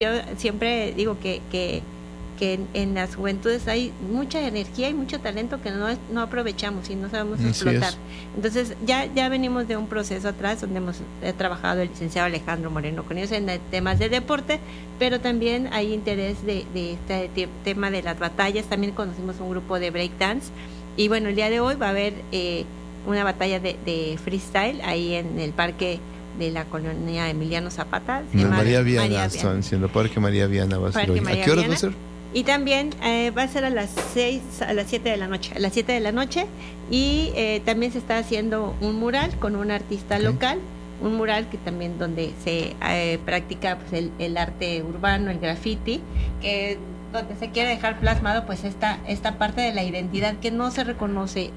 Yo siempre digo que en las juventudes hay mucha energía y mucho talento que no aprovechamos y no sabemos explotar. Entonces ya venimos de un proceso atrás donde hemos trabajado el licenciado Alejandro Moreno con ellos en temas de deporte, pero también hay interés de este tema de las batallas. También conocimos un grupo de breakdance y bueno, el día de hoy va a haber una batalla de freestyle ahí en el parque de la colonia Emiliano Zapata. María Viana, están diciendo Parque María Viana va a ser hoy. ¿A qué hora va a ser? Y también va a ser a las 7 de la noche. A las 7 de la noche. Y también se está haciendo un mural con un artista local. Un mural que también donde se practica pues, el arte urbano, el graffiti, que donde se quiere dejar plasmado pues esta parte de la identidad que no se reconoce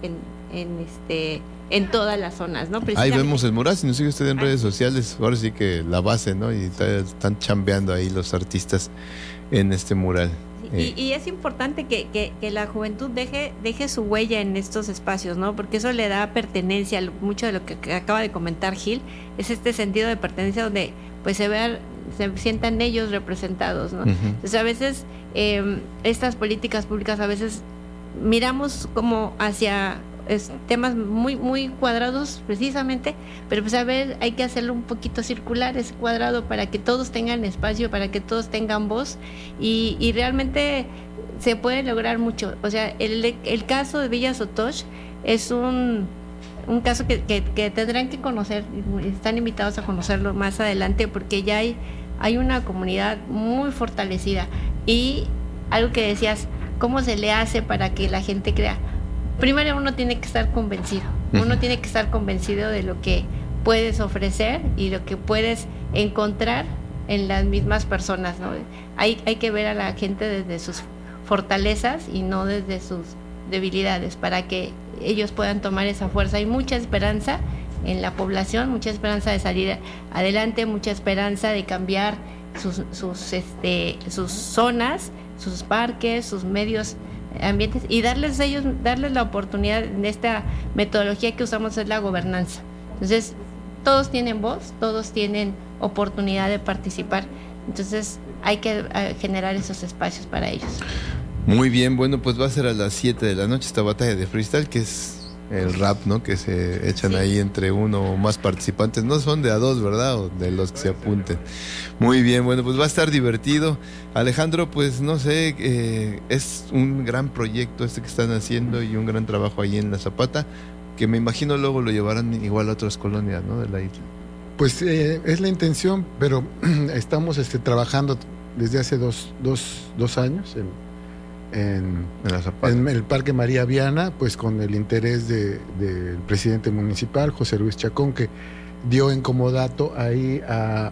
en todas las zonas, ¿no? Ahí vemos el mural, si nos sigue usted en redes sociales, ahora sí que la base, ¿no? Y están chambeando ahí los artistas en este mural. Y es importante que la juventud deje su huella en estos espacios, ¿no? Porque eso le da pertenencia. Mucho de lo que acaba de comentar Gil es este sentido de pertenencia donde pues se sientan ellos representados, ¿no? Entonces a veces estas políticas públicas a veces miramos como hacia temas muy muy cuadrados precisamente, pero pues a ver, hay que hacerlo un poquito circular, ese cuadrado, para que todos tengan espacio, para que todos tengan voz y realmente se puede lograr mucho. O sea, el caso de Villa Sotosh es un caso que tendrán que conocer, están invitados a conocerlo más adelante, porque ya hay una comunidad muy fortalecida. Y algo que decías, ¿cómo se le hace para que la gente crea? Primero uno tiene que estar convencido, de lo que puedes ofrecer y lo que puedes encontrar en las mismas personas, ¿no? Hay que ver a la gente desde sus fortalezas y no desde sus debilidades, para que ellos puedan tomar esa fuerza. Hay mucha esperanza en la población, mucha esperanza de salir adelante, mucha esperanza de cambiar sus zonas, sus parques, sus medios ambientes, y darles la oportunidad en esta metodología que usamos, es la gobernanza. Entonces todos tienen voz, todos tienen oportunidad de participar, entonces hay que generar esos espacios para ellos. Muy bien, bueno, pues va a ser a las 7 de la noche esta batalla de freestyle, que es el rap, ¿no? Que se echan ahí entre uno o más participantes, no son de a dos, ¿verdad? O de los que se apunten. Muy bien, bueno, pues va a estar divertido. Alejandro, pues no sé, es un gran proyecto que están haciendo y un gran trabajo ahí en La Zapata, que me imagino luego lo llevarán igual a otras colonias, ¿no? De la isla. Pues es la intención, pero estamos trabajando desde hace dos años en el Parque María Viana, pues con el interés del presidente municipal, José Luis Chacón, que dio en comodato ahí a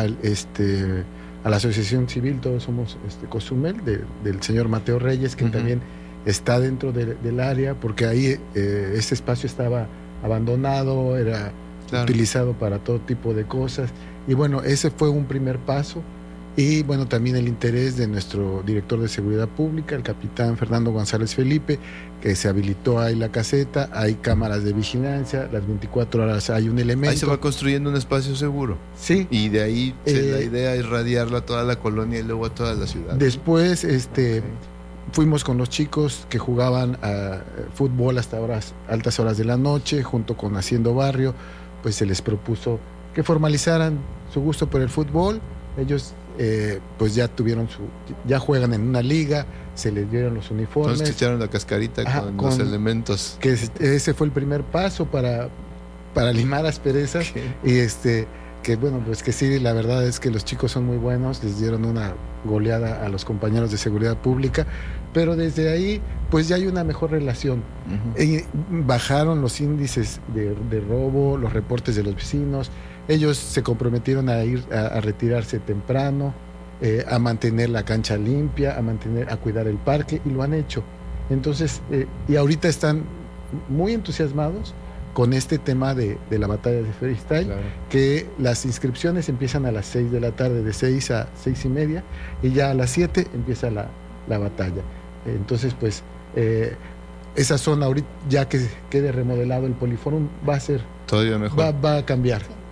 la asociación civil, todos somos Cozumel, del señor Mateo Reyes, que también está dentro del área, porque ahí este espacio estaba abandonado, era utilizado para todo tipo de cosas, y bueno, ese fue un primer paso. Y bueno, también el interés de nuestro director de Seguridad Pública, el capitán Fernando González Felipe, que se habilitó ahí la caseta, hay cámaras de vigilancia, las 24 horas hay un elemento. Ahí se va construyendo un espacio seguro. Sí. Y de ahí la idea es radiarlo a toda la colonia y luego a toda la ciudad. Después fuimos con los chicos que jugaban a fútbol hasta altas horas de la noche, junto con Haciendo Barrio, pues se les propuso que formalizaran su gusto por el fútbol. Ellos pues ya juegan en una liga, se les dieron los uniformes. Entonces echaron la cascarita con los elementos. Que ese fue el primer paso para limar asperezas. Y que bueno, pues que sí, la verdad es que los chicos son muy buenos, les dieron una goleada a los compañeros de Seguridad Pública, pero desde ahí pues ya hay una mejor relación. Bajaron los índices de robo, los reportes de los vecinos. Ellos se comprometieron a ir a retirarse temprano, a mantener la cancha limpia, a cuidar el parque, y lo han hecho. Entonces, y ahorita están muy entusiasmados con este tema de la batalla de freestyle, claro, que las inscripciones empiezan a las 6 de la tarde, de 6 a 6:30, y ya a las 7 empieza la batalla. Entonces, pues, esa zona ahorita, ya que quede remodelado el Poliforum, va a ser... Todavía mejor. Va a cambiar.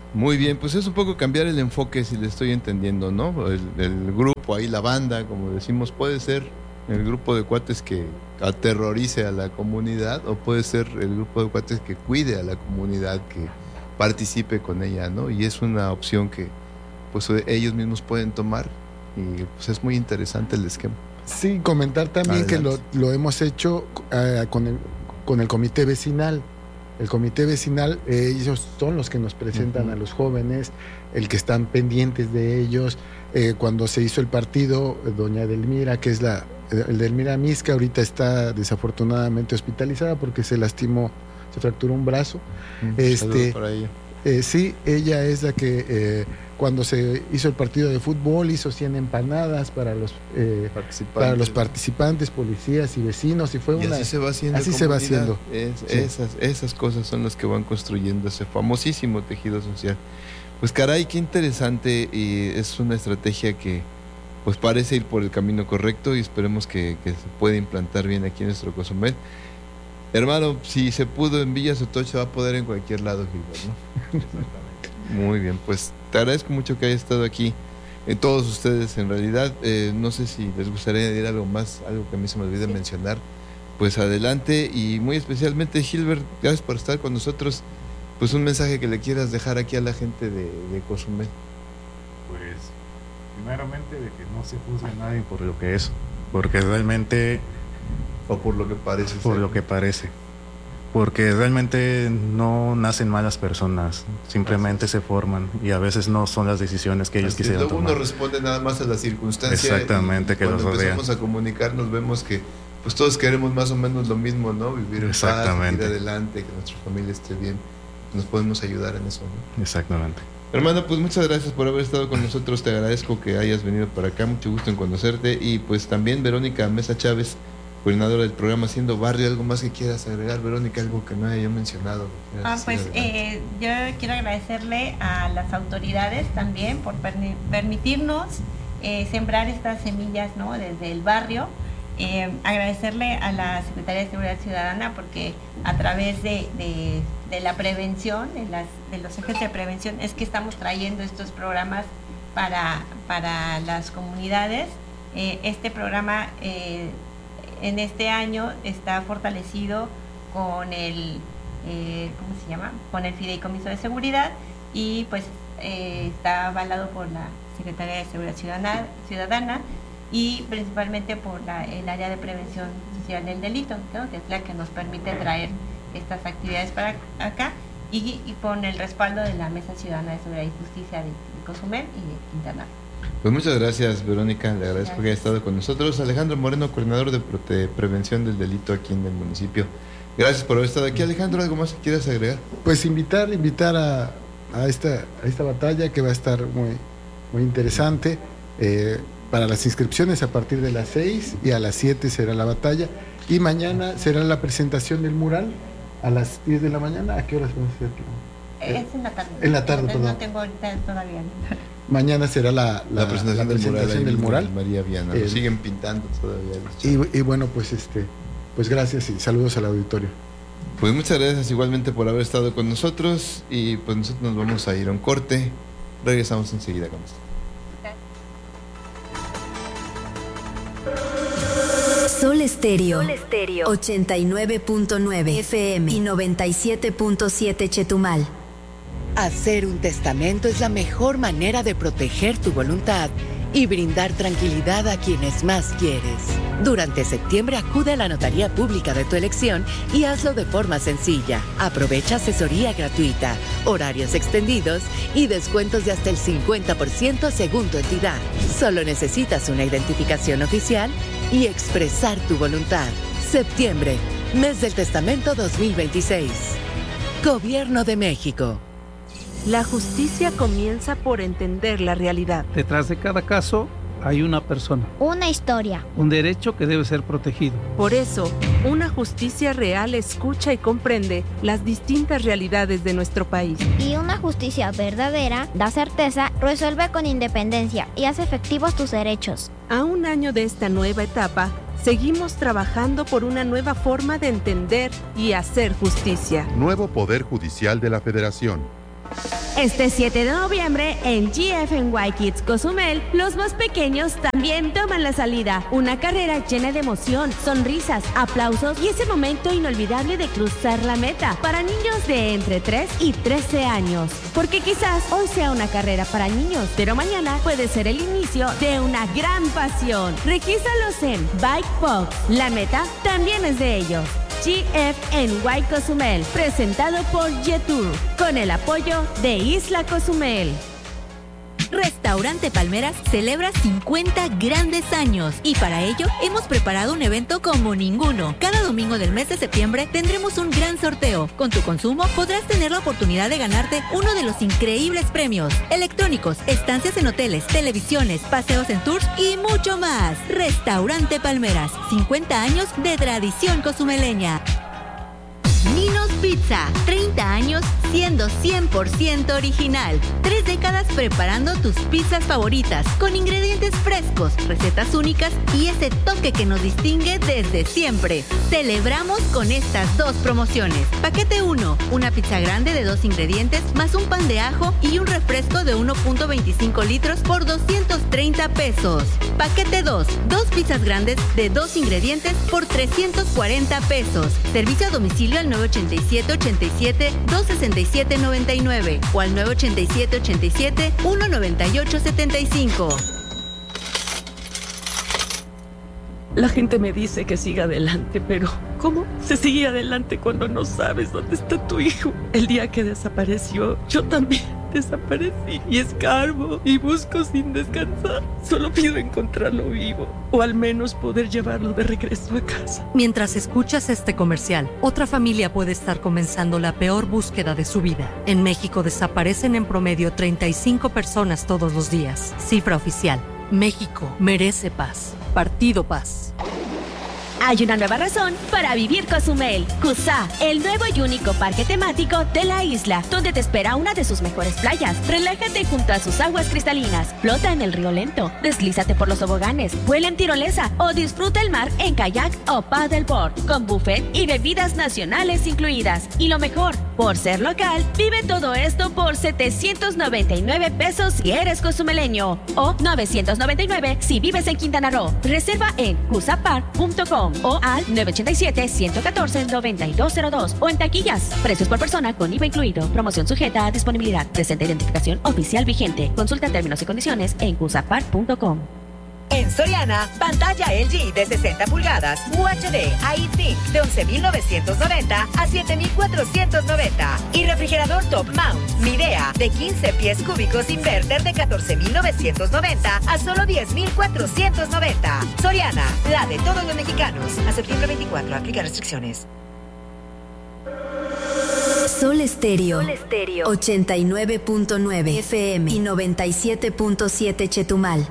Muy bien, pues es un poco cambiar el enfoque, si le estoy entendiendo, ¿no? El grupo ahí, la banda, como decimos, puede ser el grupo de cuates que aterrorice a la comunidad, o puede ser el grupo de cuates que cuide a la comunidad, que participe con ella, ¿no? Y es una opción que pues ellos mismos pueden tomar, y pues es muy interesante el esquema. Sí, comentar también adelante, que lo hemos hecho con el comité vecinal. El comité vecinal, ellos son los que nos presentan a los jóvenes, el que están pendientes de ellos. Cuando se hizo el partido, doña Edelmira, que es Edelmira Misca, ahorita está desafortunadamente hospitalizada porque se lastimó, se fracturó un brazo. Saludos para ella. Sí, ella es la que cuando se hizo el partido de fútbol hizo 100 empanadas para los participantes, policías y vecinos, y fue así se va haciendo. Así se va haciendo. Esas cosas son las que van construyendo ese famosísimo tejido social. Pues caray, qué interesante, y es una estrategia que pues parece ir por el camino correcto, y esperemos que se pueda implantar bien aquí en nuestro Cozumel. Hermano, si se pudo en Villa Sotoch, se va a poder en cualquier lado, Gilbert, ¿no? Muy bien, pues te agradezco mucho que haya estado aquí, todos ustedes en realidad. No sé si les gustaría añadir algo más, algo que a mí se me olvide mencionar, pues adelante, y muy especialmente Gilbert, gracias por estar con nosotros. Pues un mensaje que le quieras dejar aquí a la gente de Cozumel. Pues primeramente de que no se juzgue a nadie por lo que es, porque realmente... O por lo que parece. Por lo que parece. Porque realmente no nacen malas personas, simplemente se forman, y a veces no son las decisiones que ellos quisieran tomar. Uno responde nada más a las circunstancias. Exactamente, que los rodea. Cuando empezamos a comunicarnos vemos que pues todos queremos más o menos lo mismo, ¿no? Vivir en paz, vivir adelante, que nuestra familia esté bien. Nos podemos ayudar en eso, ¿no? Exactamente. Hermano, pues muchas gracias por haber estado con nosotros, te agradezco que hayas venido para acá, mucho gusto en conocerte. Y pues también Verónica Mesa Chávez, coordinadora del programa Haciendo Barrio. ¿Algo más que quieras agregar, Verónica? Algo que no haya yo mencionado. Yo quiero agradecerle a las autoridades también por permitirnos sembrar estas semillas, ¿no? Desde el barrio. Agradecerle a la Secretaría de Seguridad Ciudadana, porque a través de la prevención, de los ejes de prevención, es que estamos trayendo estos programas para las comunidades. Este programa en este año está fortalecido con el con el Fideicomiso de Seguridad, y pues está avalado por la Secretaría de Seguridad Ciudadana, y principalmente por el área de prevención social del delito, ¿no? Que es la que nos permite traer estas actividades para acá, y con el respaldo de la Mesa Ciudadana de Seguridad y Justicia de Cozumel y de Quintana Roo. Pues muchas gracias, Verónica, le agradezco que haya estado con nosotros. Alejandro Moreno, coordinador de prevención del delito aquí en el municipio. Gracias por haber estado aquí. Alejandro, ¿algo más que quieras agregar? Pues invitar a esta batalla, que va a estar muy interesante. Para las inscripciones a partir de las 6 y a las 7 será la batalla, y mañana será la presentación del mural a las 10 de la mañana. ¿A qué horas vamos a hacer? Es en la tarde. En la tarde, perdón. No tengo ahorita todavía. Mañana será la presentación del mural. María Viana. Lo siguen pintando todavía. Y bueno, pues gracias y saludos al auditorio. Pues muchas gracias igualmente por haber estado con nosotros, y pues nosotros nos vamos a ir a un corte. Regresamos enseguida con esto. Sol Estéreo 89.9 FM y 97.7 Chetumal. Hacer un testamento es la mejor manera de proteger tu voluntad y brindar tranquilidad a quienes más quieres. Durante septiembre acude a la notaría pública de tu elección y hazlo de forma sencilla. Aprovecha asesoría gratuita, horarios extendidos y descuentos de hasta el 50% según tu entidad. Solo necesitas una identificación oficial y expresar tu voluntad. Septiembre, mes del testamento 2026. Gobierno de México. La justicia comienza por entender la realidad. Detrás de cada caso hay una persona. Una historia. Un derecho que debe ser protegido. Por eso, una justicia real escucha y comprende las distintas realidades de nuestro país. Y una justicia verdadera da certeza, resuelve con independencia y hace efectivos tus derechos. A un año de esta nueva etapa, seguimos trabajando por una nueva forma de entender y hacer justicia. Nuevo Poder Judicial de la Federación. Este 7 de noviembre, en GFNY Kids Cozumel, los más pequeños también toman la salida. Una carrera llena de emoción, sonrisas, aplausos y ese momento inolvidable de cruzar la meta para niños de entre 3 y 13 años. Porque quizás hoy sea una carrera para niños, pero mañana puede ser el inicio de una gran pasión. Regístralos en Bike Box. La meta también es de ellos. GFNY Cozumel, presentado por Jetour, con el apoyo de Isla Cozumel. Restaurante Palmeras celebra 50 grandes años y para ello hemos preparado un evento como ninguno. Cada domingo del mes de septiembre tendremos un gran sorteo. Con tu consumo podrás tener la oportunidad de ganarte uno de los increíbles premios: electrónicos, estancias en hoteles, televisiones, paseos en tours y mucho más. Restaurante Palmeras, 50 años de tradición cozumeleña. Ninos Pizza, 30 años siendo 100% original. 3 décadas preparando tus pizzas favoritas, con ingredientes frescos, recetas únicas y ese toque que nos distingue desde siempre. Celebramos con estas 2 promociones. Paquete 1, una pizza grande de 2 ingredientes, más un pan de ajo y un refresco de 1.25 litros por 230 pesos. Paquete 2, 2 pizzas grandes de 2 ingredientes por 340 pesos. Servicio a domicilio al 987-87-267-99 o al 987-87-198-75. La gente me dice que siga adelante, pero ¿cómo se sigue adelante cuando no sabes dónde está tu hijo? El día que desapareció, yo también desaparecí y escarbo y busco sin descansar. Solo pido encontrarlo vivo o al menos poder llevarlo de regreso a casa. Mientras escuchas este comercial, otra familia puede estar comenzando la peor búsqueda de su vida. En México desaparecen en promedio 35 personas todos los días. Cifra oficial. México merece paz. Partido Paz. Hay una nueva razón para vivir Cozumel. CUSA, el nuevo y único parque temático de la isla, donde te espera una de sus mejores playas. Relájate junto a sus aguas cristalinas, flota en el río lento, deslízate por los toboganes, vuela en tirolesa o disfruta el mar en kayak o paddleboard, con buffet y bebidas nacionales incluidas. Y lo mejor, por ser local, vive todo esto por 799 pesos si eres cozumeleño o 999 si vives en Quintana Roo. Reserva en cusapark.com o al 987-114-9202 o en taquillas. Precios por persona con IVA incluido. Promoción sujeta a disponibilidad. Presente identificación oficial vigente. Consulta términos y condiciones en cusapark.com. En Soriana, pantalla LG de 60 pulgadas UHD iThink de 11,990 a 7,490 y refrigerador Top Mount Midea de 15 pies cúbicos inverter de 14,990 a solo 10,490. Soriana, la de todos los mexicanos. A septiembre 24, aplica restricciones. Sol Estéreo 89.9 FM y 97.7 Chetumal.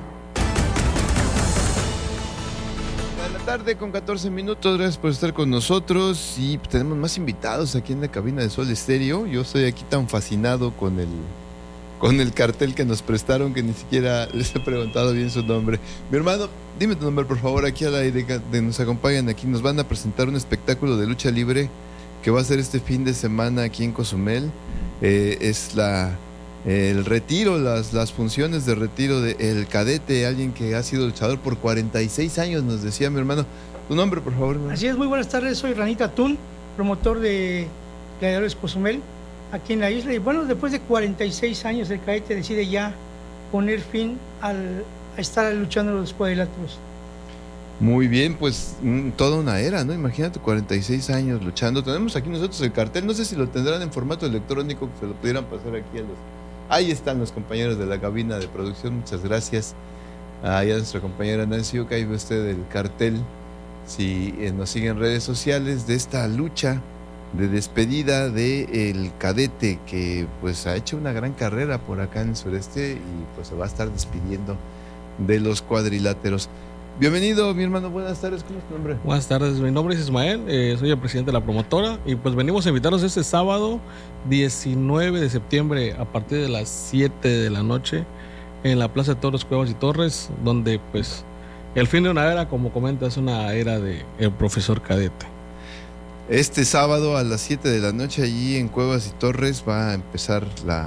Tarde con 14 minutos, gracias por estar con nosotros y tenemos más invitados aquí en la cabina de Sol Estéreo. Yo estoy aquí tan fascinado con el cartel que nos prestaron que ni siquiera les he preguntado bien su nombre. Mi hermano, dime tu nombre por favor, aquí al aire nos acompañan aquí, nos van a presentar un espectáculo de lucha libre que va a ser este fin de semana aquí en Cozumel. Es el retiro, las funciones de retiro de El Cadete, alguien que ha sido luchador por 46 años, nos decía mi hermano. Tu nombre, por favor, hermano. Así es, muy buenas tardes, soy Ranita Tun, promotor de Gladiadores Cozumel, aquí en la isla. Y bueno, después de 46 años, El Cadete decide ya poner fin a estar luchando los cuadriláteros. Muy bien, pues toda una era, ¿no? Imagínate, 46 años luchando. Tenemos aquí nosotros el cartel, no sé si lo tendrán en formato electrónico, que se lo pudieran pasar aquí a los... Ahí están los compañeros de la cabina de producción, muchas gracias. Ahí a nuestra compañera Nancy Oca, ahí ve usted el cartel. Si nos siguen en redes sociales de esta lucha de despedida de El Cadete, que pues ha hecho una gran carrera por acá en el sureste y pues se va a estar despidiendo de los cuadriláteros. Bienvenido, mi hermano, buenas tardes, ¿cómo es tu nombre? Buenas tardes, mi nombre es Ismael, soy el presidente de la promotora y pues venimos a invitarlos este sábado 19 de septiembre a partir de las 7 de la noche en la Plaza de Toros, Cuevas y Torres, donde pues el fin de una era, como comenta, es una era de el profesor Cadete. Este sábado a las 7 de la noche allí en Cuevas y Torres va a empezar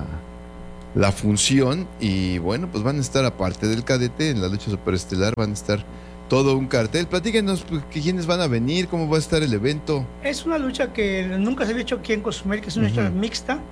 la función y bueno, pues van a estar aparte del cadete en la lucha superestelar, van a estar todo un cartel. Platíquenos quiénes van a venir, cómo va a estar el evento. Es una lucha que nunca se había hecho aquí en Cozumel, que es una lucha mixta,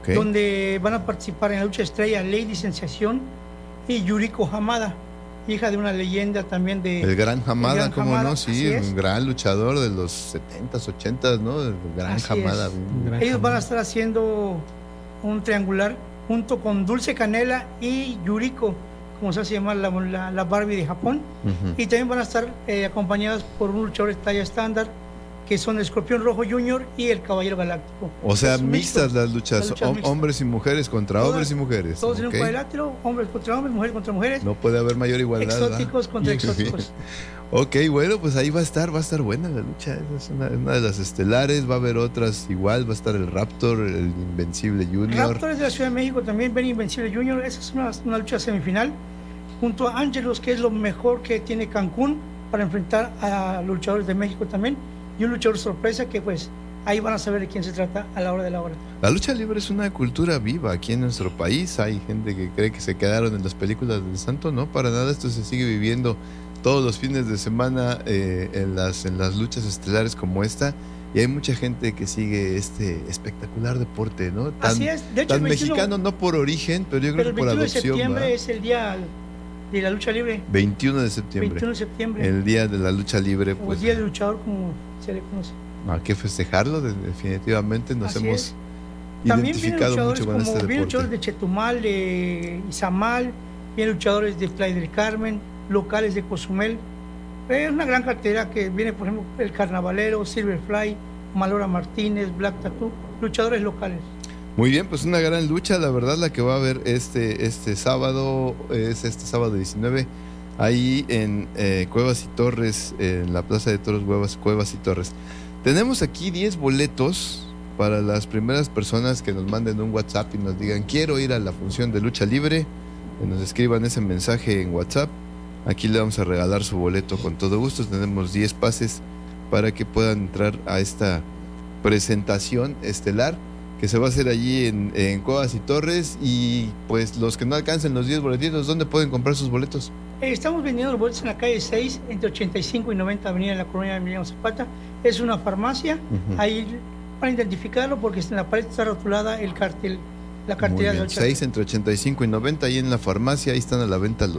donde van a participar en la lucha estrella Lady Sensación y Yuriko Hamada, hija de una leyenda también de... El Gran Hamada, ¿cómo Hamada, no? Sí, un gran luchador de los 70s, 80s, ¿no? El Gran Hamada. Ellos van a estar haciendo un triangular junto con Dulce Canela y Yuriko, como se hace llamar la Barbie de Japón. Y también van a estar acompañadas por un luchador de talla estándar, que son el Escorpión Rojo Junior y el Caballero Galáctico. O sea, mixtas las luchas, hombres y mujeres contra hombres y mujeres. Todos en un cuadrilátero, hombres contra hombres, mujeres contra mujeres. No puede haber mayor igualdad. Exóticos contra exóticos. Ok, bueno, pues ahí va a estar buena la lucha. Es una de las estelares, va a haber otras igual, va a estar el Raptor, el Invencible Junior. Raptor es de la Ciudad de México también, ven Invencible Junior. Esa es una lucha semifinal junto a Ángelos, que es lo mejor que tiene Cancún para enfrentar a luchadores de México también. Y un luchador sorpresa que pues ahí van a saber de quién se trata a la hora de la hora. La lucha libre es una cultura viva aquí en nuestro país. Hay gente que cree que se quedaron en las películas del santo. No, para nada, esto se sigue viviendo todos los fines de semana en las luchas estelares como esta. Y hay mucha gente que sigue este espectacular deporte, ¿no? Así es. De hecho, tan mexicano no por origen, pero yo creo que por adopción. El 21 de septiembre es el día de la lucha libre. 21 de septiembre. 21 de septiembre. El día de la lucha libre. O pues, el día del luchador, como se le conoce. Hay que festejarlo, definitivamente nos Así hemos es. Identificado mucho con este deporte. Vienen luchadores de Chetumal, de Izamal, vienen luchadores de Playa del Carmen, locales de Cozumel. Es una gran cartera que viene, por ejemplo, el Carnavalero, Silverfly, Malora Martínez, Black Tattoo, luchadores locales. Muy bien, pues una gran lucha, la verdad, la que va a haber este sábado, es este sábado 19, ahí en Cuevas y Torres, en la Plaza de Toros Cuevas y Torres. Tenemos aquí 10 boletos para las primeras personas que nos manden un WhatsApp y nos digan quiero ir a la función de lucha libre, que nos escriban ese mensaje en WhatsApp. Aquí le vamos a regalar su boleto con todo gusto. Tenemos 10 pases para que puedan entrar a esta presentación estelar que se va a hacer allí en Cuevas y Torres. Y pues los que no alcancen los 10 boletitos, ¿dónde pueden comprar sus boletos? Estamos vendiendo los boletos en la calle 6, entre 85 y 90 Avenida en la colonia de Emiliano Zapata. Es una farmacia, ahí para identificarlo porque en la pared está rotulada el cartel, la cartera de 6 entre 85 y 90, ahí en la farmacia, ahí están a la venta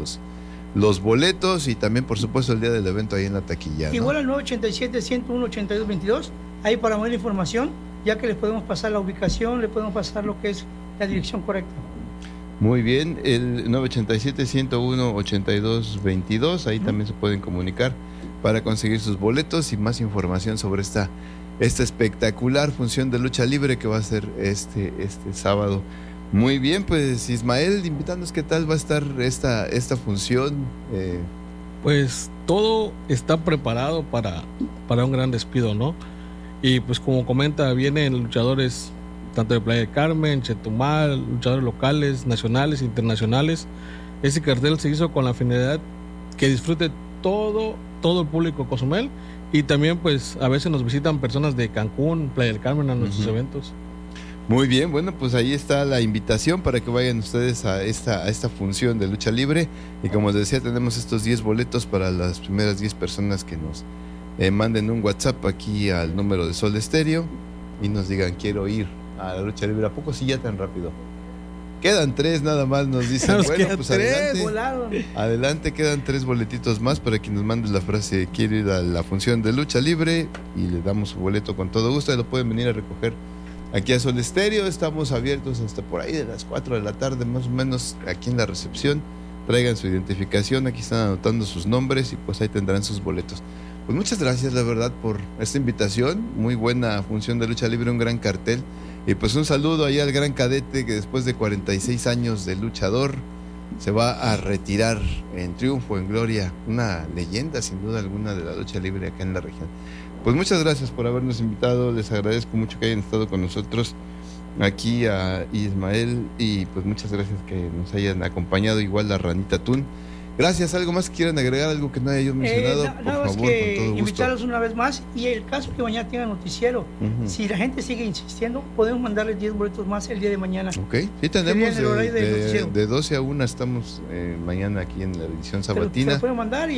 los boletos y también por supuesto el día del evento ahí en la taquilla, ¿no? Igual al 987-101-8222, ahí para mayor información, ya que les podemos pasar la ubicación, le podemos pasar lo que es la dirección correcta. Muy bien, el 987-101-8222, ahí también se pueden comunicar para conseguir sus boletos y más información sobre esta espectacular función de lucha libre que va a ser este sábado. Muy bien, pues Ismael, invítanos qué tal va a estar esta función. Pues todo está preparado para un gran despido, ¿no? Y pues como comenta, vienen luchadores tanto de Playa del Carmen, Chetumal, luchadores locales, nacionales, internacionales. Ese cartel se hizo con la finalidad que disfrute todo el público de Cozumel, y también pues a veces nos visitan personas de Cancún, Playa del Carmen a nuestros eventos. Muy bien, bueno, pues ahí está la invitación para que vayan ustedes a esta función de lucha libre. Y como les decía, tenemos estos 10 boletos para las primeras 10 personas que nos manden un WhatsApp aquí al número de Sol Estéreo y nos digan quiero ir a la lucha libre. ¿A poco sí ya tan rápido? Quedan 3 nada más, nos dicen. Bueno, pues adelante, quedan 3 boletitos más para quien nos mande la frase quiero ir a la función de lucha libre y le damos su boleto con todo gusto. Y lo pueden venir a recoger aquí a Sol Estéreo. Estamos abiertos hasta por ahí de las 4 de la tarde más o menos aquí en la recepción. Traigan su identificación, aquí están anotando sus nombres y pues ahí tendrán sus boletos. Pues muchas gracias, la verdad, por esta invitación. Muy buena función de lucha libre, un gran cartel. Y pues un saludo ahí al gran cadete que después de 46 años de luchador se va a retirar en triunfo, en gloria. Una leyenda sin duda alguna de la lucha libre acá en la región. Pues muchas gracias por habernos invitado. Les agradezco mucho que hayan estado con nosotros aquí a Ismael y pues muchas gracias que nos hayan acompañado, igual la Ranita Tun. Gracias. ¿Algo más que quieran agregar? ¿Algo que no haya yo mencionado? Nada por más favor, con que todo gusto. invitarlos una vez más. Y el caso que mañana tenga noticiero, si la gente sigue insistiendo, podemos mandarles 10 boletos más el día de mañana. Ok, sí tenemos el horario del noticiero. de 12 a 1 estamos mañana aquí en la edición Se sabatina. lo pueden mandar y